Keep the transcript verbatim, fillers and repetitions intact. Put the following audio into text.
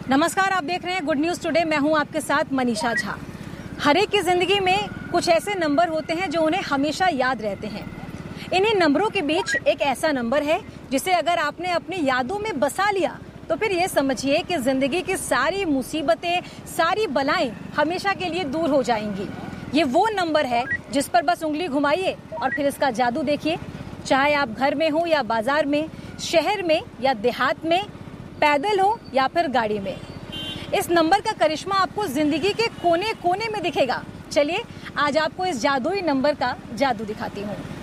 नमस्कार, आप देख रहे हैं गुड न्यूज टुडे। मैं हूं आपके साथ मनीषा झा। हर एक की जिंदगी में कुछ ऐसे नंबर होते हैं जो उन्हें हमेशा याद रहते हैं। इन्हीं नंबरों के बीच एक ऐसा नंबर है जिसे अगर आपने अपनी यादों में बसा लिया तो फिर ये समझिए कि जिंदगी की सारी मुसीबतें, सारी बलाएं हमेशा के लिए दूर हो जाएंगी। ये वो नंबर है जिस पर बस उंगली घुमाइए और फिर इसका जादू देखिए। चाहे आप घर में हो या बाजार में, शहर में या देहात में, पैदल हो या फिर गाड़ी में, इस नंबर का करिश्मा आपको जिंदगी के कोने कोने में दिखेगा। चलिए आज आपको इस जादुई नंबर का जादू दिखाती हूँ।